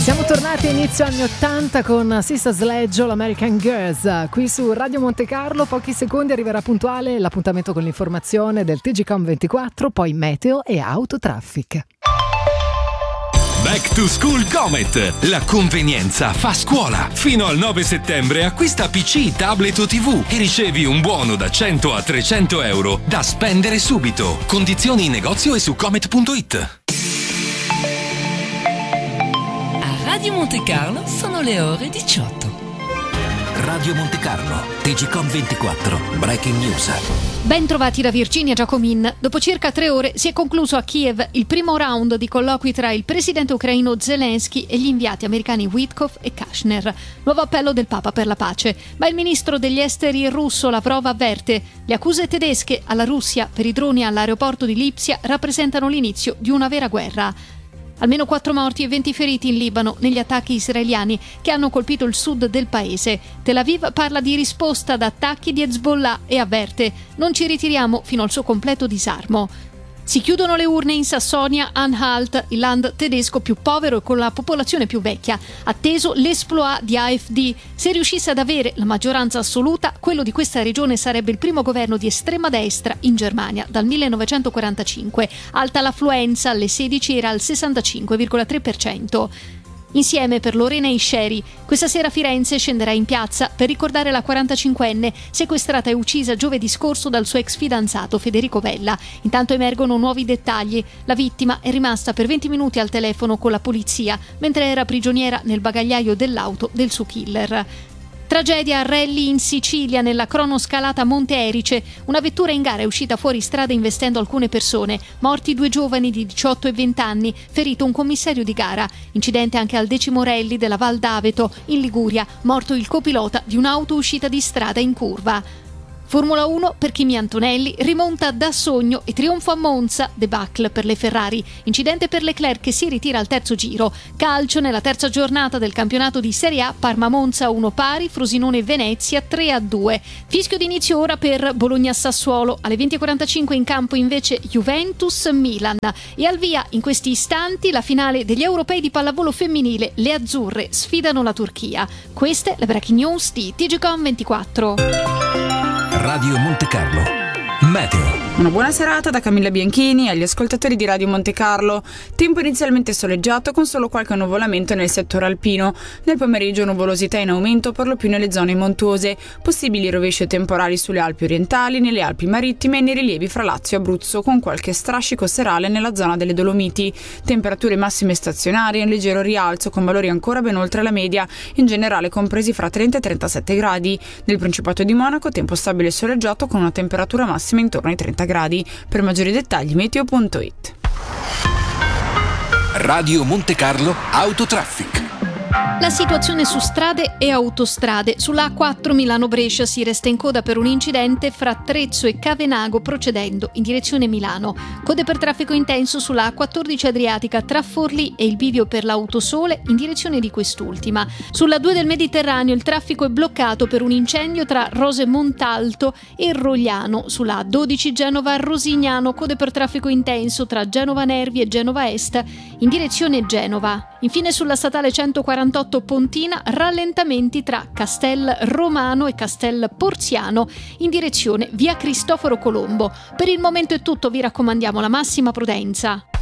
Siamo tornati a inizio anni 80 con Sister Sledge, l'American Girls. Qui su Radio Monte Carlo, pochi secondi arriverà puntuale l'appuntamento con l'informazione del TGCOM 24, poi meteo e autotraffic. Back to School Comet. La convenienza fa scuola. Fino al 9 settembre acquista PC, tablet o TV e ricevi un buono da 100 a 300 euro da spendere subito. Condizioni in negozio e su comet.it. Radio Monte Carlo sono le ore 18. Radio Monte Carlo, TGCOM 24, Breaking News. Ben trovati da Virginia Giacomin. Dopo circa 3 ore si è concluso a Kiev il primo round di colloqui tra il presidente ucraino Zelensky e gli inviati americani Witkoff e Kushner. Nuovo appello del Papa per la pace. Ma il ministro degli esteri russo Lavrov avverte: le accuse tedesche alla Russia per i droni all'aeroporto di Lipsia rappresentano l'inizio di una vera guerra. Almeno 4 morti e 20 feriti in Libano negli attacchi israeliani che hanno colpito il sud del paese. Tel Aviv parla di risposta ad attacchi di Hezbollah e avverte: non ci ritiriamo fino al suo completo disarmo. Si chiudono le urne in Sassonia-Anhalt, il land tedesco più povero e con la popolazione più vecchia. Atteso l'exploit di AfD. Se riuscisse ad avere la maggioranza assoluta, quello di questa regione sarebbe il primo governo di estrema destra in Germania dal 1945. Alta l'affluenza, alle 16 era al 65,3%. Insieme per Lorena Isceri. Questa sera Firenze scenderà in piazza per ricordare la 45enne sequestrata e uccisa giovedì scorso dal suo ex fidanzato Federico Vella. Intanto emergono nuovi dettagli. La vittima è rimasta per 20 minuti al telefono con la polizia mentre era prigioniera nel bagagliaio dell'auto del suo killer. Tragedia a rally in Sicilia nella cronoscalata Monte Erice. Una vettura in gara è uscita fuori strada investendo alcune persone. Morti 2 giovani di 18 e 20 anni, ferito un commissario di gara. Incidente anche al 10° rally della Val d'Aveto, in Liguria. Morto il copilota di un'auto uscita di strada in curva. Formula 1 per Kimi Antonelli, rimonta da sogno e trionfo a Monza, debacle per le Ferrari, incidente per Leclerc che si ritira al terzo giro. Calcio nella terza giornata del campionato di Serie A, Parma-Monza 1 pari, Frosinone-Venezia 3-2. Fischio d'inizio ora per Bologna-Sassuolo, alle 20:45 in campo invece Juventus-Milan. E al via in questi istanti la finale degli europei di pallavolo femminile, le azzurre sfidano la Turchia. Queste le breaking news di TGCOM 24. Radio Monte Carlo, meteo. Una buona serata da Camilla Bianchini agli ascoltatori di Radio Monte Carlo. Tempo inizialmente soleggiato con solo qualche nuvolamento nel settore alpino. Nel pomeriggio nuvolosità in aumento per lo più nelle zone montuose. Possibili rovesci temporali sulle Alpi orientali, nelle Alpi marittime e nei rilievi fra Lazio e Abruzzo, con qualche strascico serale nella zona delle Dolomiti. Temperature massime stazionarie in leggero rialzo con valori ancora ben oltre la media, in generale compresi fra 30 e 37 gradi. Nel Principato di Monaco tempo stabile e soleggiato con una temperatura massima intorno ai 30 gradi. Per maggiori dettagli meteo.it. Radio Monte Carlo Autotraffic. La situazione su strade e autostrade. Sulla A4 Milano-Brescia si resta in coda per un incidente fra Trezzo e Cavenago procedendo in direzione Milano. Code per traffico intenso sulla A14 Adriatica tra Forlì e il bivio per l'Autosole in direzione di quest'ultima. Sulla 2 del Mediterraneo il traffico è bloccato per un incendio tra Rose Montalto e Rogliano. Sulla A12 Genova-Rosignano code per traffico intenso tra Genova Nervi e Genova Est in direzione Genova. Infine sulla statale 148 Pontina rallentamenti tra Castel Romano e Castel Porziano in direzione via Cristoforo Colombo. Per il momento è tutto, vi raccomandiamo la massima prudenza.